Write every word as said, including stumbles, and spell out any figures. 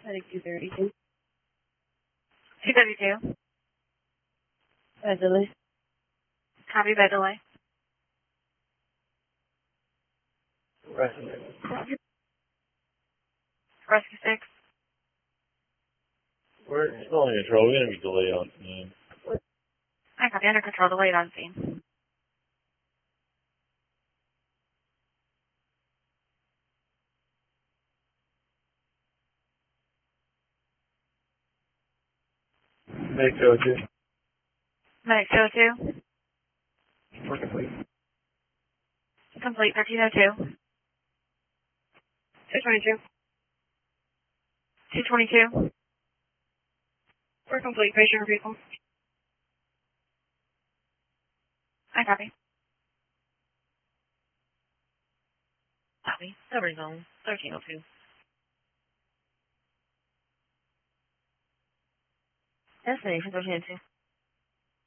Heading two thirty. two thirty-two. Uh, delay. Copy by delay. Rescue. Rescue six. We're still in control. We're going to be delayed on scene. I copy. Under control. Delayed on scene. Make go two. Medic two oh two. We're complete. Complete. thirteen oh two. two twenty-two. two twenty-two. We're complete. Patient vehicle. I copy. Copy. Cover zone. thirteen oh two. Destination thirteen oh two.